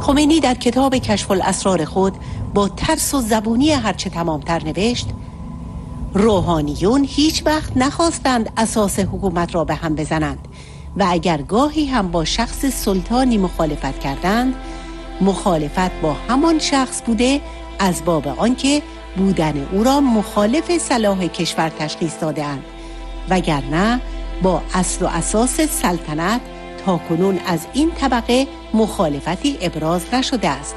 خمینی در کتاب کشف الاسرار خود با ترس و زبونی هرچه تمامتر نوشت: روحانیون هیچ وقت نخواستند اساس حکومت را به هم بزنند و اگر گاهی هم با شخص سلطانی مخالفت کردند، مخالفت با همان شخص بوده از باب آنکه بودن او را مخالف صلاح کشور تشخیص داده‌اند، وگرنه با اصل و اساس سلطنت تاکنون از این طبقه مخالفتی ابراز نشده است.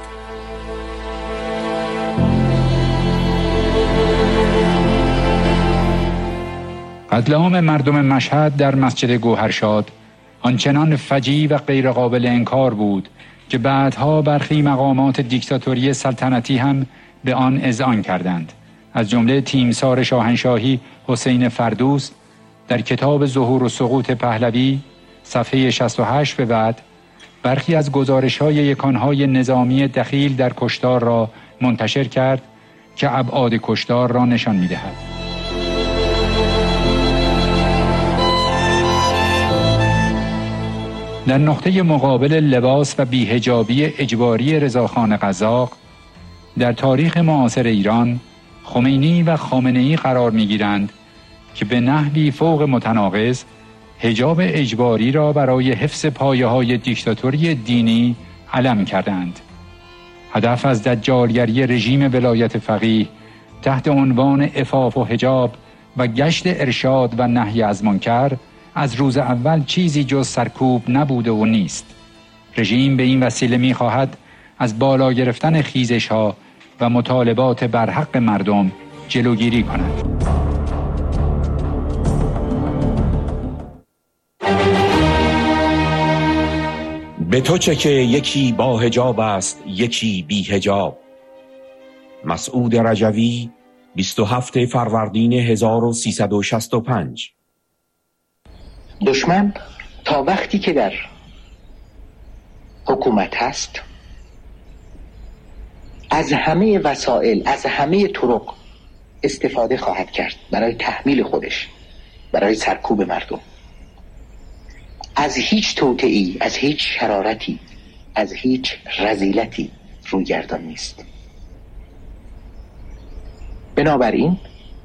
قتل عام مردم مشهد در مسجد گوهرشاد آنچنان فجیع و غیر قابل انکار بود که بعدها برخی مقامات دیکتاتوری سلطنتی هم به آن اذعان کردند. از جمله تیمسار شاهنشاهی حسین فردوس در کتاب ظهور و سقوط پهلوی صفحه 68 به بعد برخی از گزارش‌های یکانهای نظامی دخیل در کشتار را منتشر کرد که ابعاد کشتار را نشان می‌دهد. در نقطه مقابل لباس و بی‌حجابی اجباری رضاخان قزاق در تاریخ معاصر ایران خمینی و خامنه‌ای قرار می‌گیرند که به نحوی فوق متناقض حجاب اجباری را برای حفظ پایه‌های دیکتاتوری دینی علم کردند. هدف از دجالگری رژیم ولایت فقیه تحت عنوان عفاف و حجاب و گشت ارشاد و نهی از منکر از روز اول چیزی جز سرکوب نبوده و نیست. رژیم به این وسیله می‌خواهد از بالا گرفتن خیزش‌ها و مطالبات بر حق مردم جلوگیری کند. به تو چه که یکی با حجاب است یکی بی حجاب. مسعود رجوی 27 فروردین 1365. دشمن تا وقتی که در حکومت هست از همه وسایل، از همه طرق استفاده خواهد کرد برای تحمیل خودش، برای سرکوب مردم. از هیچ توطئه‌ای، از هیچ شرارتی، از هیچ رذیلتی رویگردان نیست. بنابراین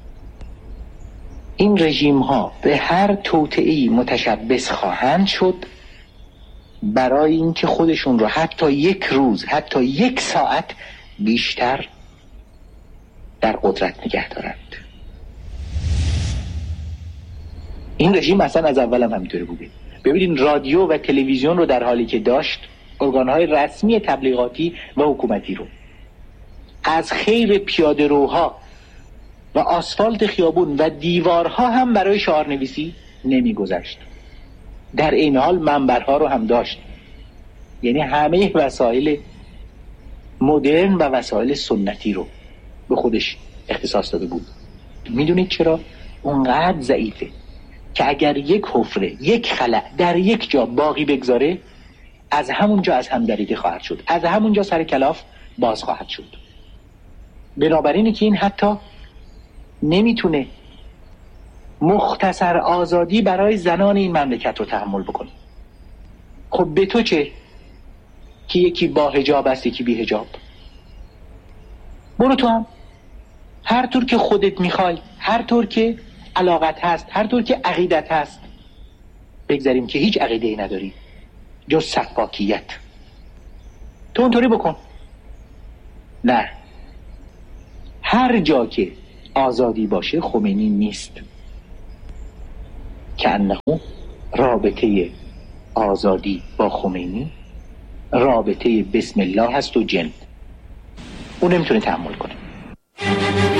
این رژیم ها به هر توطئه‌ای متشبث خواهند شد برای اینکه خودشون رو حتی یک روز، حتی یک ساعت بیشتر در قدرت نگه دارند. این رژیم اصلا از اول هم همینطوری بوده. ببینید رادیو و تلویزیون رو در حالی که داشت، ارگان‌های رسمی تبلیغاتی و حکومتی رو از خیر پیاده روها و آسفالت خیابون و دیوارها هم برای شعارنویسی نمیگذشت. در این حال منبرها رو هم داشت. یعنی همه وسایل مدرن و وسایل سنتی رو به خودش اختصاص داده بود. میدونید چرا؟ اونقدر ضعیفه که اگر یک حفره، یک خلأ در یک جا باقی بگذاره، از همونجا از هم دریده خواهد شد، از همونجا سر کلاف باز خواهد شد. بنابراینه که این حتی نمیتونه مختصر آزادی برای زنان این مملکت رو تحمل بکنه. خب به تو چه که یکی با حجاب است یکی بی حجاب؟ برو تو هم هر طور که خودت میخوای، هر طور که علاقت هست، هر طور که عقیدت هست. بگذاریم که هیچ عقیده‌ای نداری جز سفاکیت، تو اونطوری بکن. نه، هر جا که آزادی باشه خمینی نیست. که انه رابطه آزادی با خمینی رابطه بسم الله هست و جن. اون نمیتونه تحمل کنه.